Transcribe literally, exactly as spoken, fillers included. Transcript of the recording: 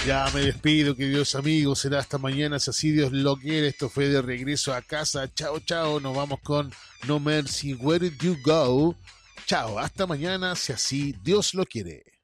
Ya me despido, queridos amigos. Será hasta mañana, si así Dios lo quiere. Esto fue De Regreso a Casa. Chao, chao. Nos vamos con No Mercy, Where Did You Go. Chao, hasta mañana, si así Dios lo quiere.